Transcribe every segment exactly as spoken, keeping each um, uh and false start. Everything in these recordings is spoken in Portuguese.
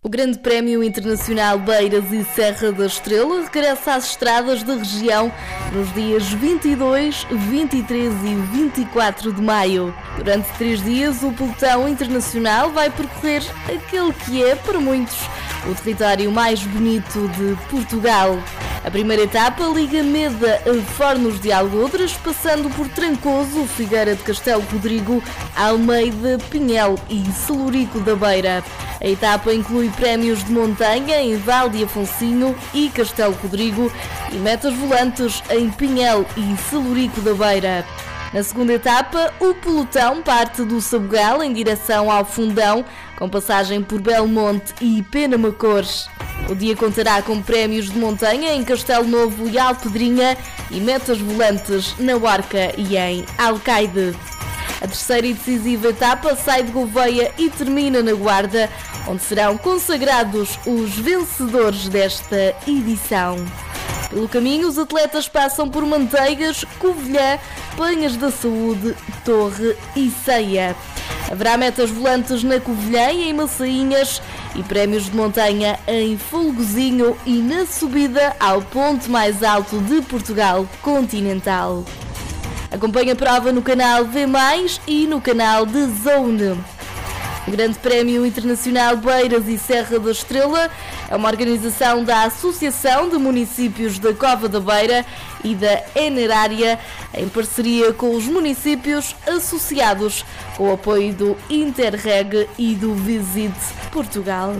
O Grande Prémio Internacional Beiras e Serra da Estrela regressa às estradas da região nos dias vinte e dois, vinte e três e vinte e quatro de maio. Durante três dias, o pelotão internacional vai percorrer aquele que é, para muitos, o território mais bonito de Portugal. A primeira etapa liga Meda a Fornos de Algodres, passando por Trancoso, Figueira de Castelo Rodrigo, Almeida, Pinhel e Celurico da Beira. A etapa inclui prémios de montanha em Val de Afonsinho e Castelo Rodrigo e metas volantes em Pinhel e Celurico da Beira. Na segunda etapa, o pelotão parte do Sabugal em direção ao Fundão, com passagem por Belmonte e Penamacores. O dia contará com prémios de montanha em Castelo Novo e Alpedrinha e metas volantes na Horca e em Alcaide. A terceira e decisiva etapa sai de Gouveia e termina na Guarda, onde serão consagrados os vencedores desta edição. Pelo caminho, os atletas passam por Manteigas, Covilhã, Penhas da Saúde, Torre e Ceia. Haverá metas volantes na Covilhã e em Massainhas e prémios de montanha em Folgozinho e na subida ao ponto mais alto de Portugal continental. Acompanhe a prova no canal V mais, e no canal de Zone. O Grande Prémio Internacional Beiras e Serra da Estrela é uma organização da Associação de Municípios da Cova da Beira e da Enerária, em parceria com os municípios associados, com o apoio do Interreg e do Visit Portugal.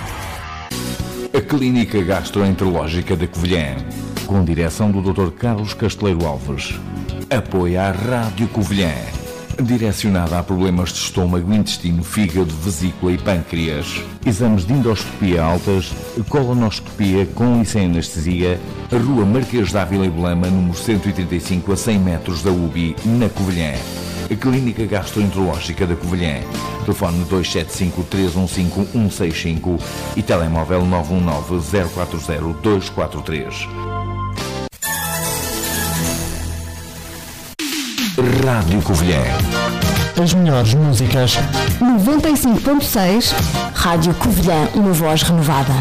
A Clínica Gastroenterológica da Covilhã, com direção do doutor Carlos Casteleiro Alves. Apoia a Rádio Covilhã, direcionada a problemas de estômago, intestino, fígado, vesícula e pâncreas. Exames de endoscopia altas, colonoscopia com e sem anestesia. Rua Marquês de Ávila e Belema, número cento e trinta e cinco, a cem metros da U B I, na Covilhã. A Clínica Gastroenterológica da Covilhã. Telefone dois sete cinco, três um cinco, um seis cinco e telemóvel nove um nove, zero quatro zero, dois quatro três. Rádio Covilhã. As melhores músicas. noventa e cinco ponto seis. Rádio Covilhã, uma voz renovada.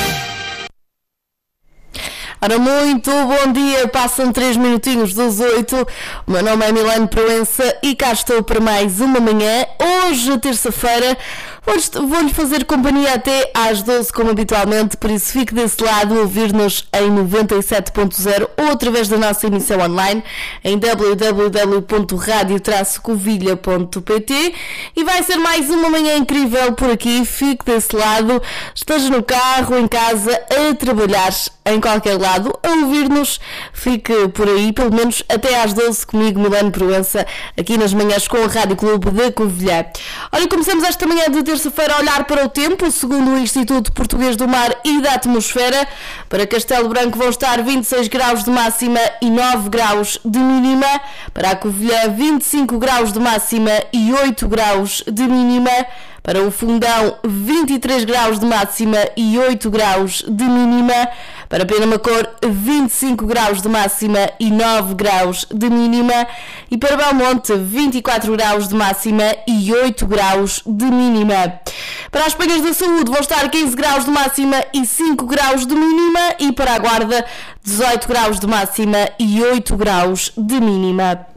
Ora, muito bom dia, passam três minutinhos das oito. O meu nome é Milene Proença e cá estou para mais uma manhã. Hoje, terça-feira, vou-lhe fazer companhia até às doze, como habitualmente, por isso fique desse lado a ouvir-nos em noventa e sete ponto zero ou através da nossa emissão online em w w w ponto radio traço covilha ponto p t. E vai ser mais uma manhã incrível por aqui, fique desse lado, esteja no carro, em casa, a trabalhar, em qualquer lado, a ouvir-nos, fique por aí, pelo menos até às doze, comigo, Milene Proença, aqui nas manhãs com a Rádio Clube da Covilhã. Olha, começamos esta manhã de terça-feira a olhar para o tempo. Segundo o Instituto Português do Mar e da Atmosfera, para Castelo Branco vão estar vinte e seis graus de máxima e nove graus de mínima, para a Covilhã vinte e cinco graus de máxima e oito graus de mínima, para o Fundão vinte e três graus de máxima e oito graus de mínima, para Penamacor vinte e cinco graus de máxima e nove graus de mínima e para Belmonte vinte e quatro graus de máxima e oito graus de mínima. Para as Penhas da Saúde vão estar quinze graus de máxima e cinco graus de mínima e para a Guarda dezoito graus de máxima e oito graus de mínima.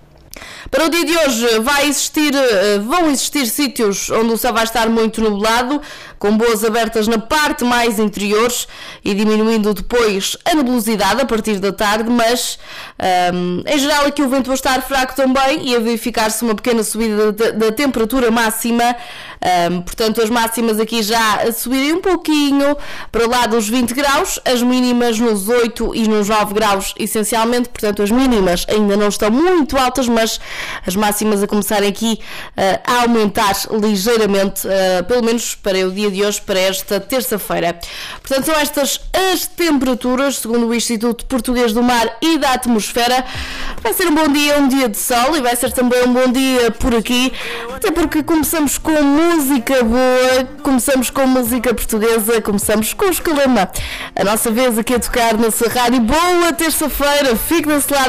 Para o dia de hoje vai existir, vão existir sítios onde o céu vai estar muito nublado, com boas abertas na parte mais interiores e diminuindo depois a nebulosidade a partir da tarde, mas um, em geral aqui o vento vai estar fraco também e a verificar-se uma pequena subida da, da temperatura máxima. Um, portanto, as máximas aqui já a subirem um pouquinho para lá dos vinte graus, as mínimas nos oito e nos nove graus essencialmente, portanto as mínimas ainda não estão muito altas, mas as máximas a começarem aqui uh, a aumentar ligeiramente, uh, pelo menos para o dia de hoje, para esta terça-feira. Portanto, são estas as temperaturas, segundo o Instituto Português do Mar e da Atmosfera. Vai ser um bom dia, um dia de sol, e vai ser também um bom dia por aqui, até porque começamos com música boa, começamos com música portuguesa, começamos com o Escalema. A nossa vez aqui a tocar na sua rádio. Boa terça-feira, fique desse lado.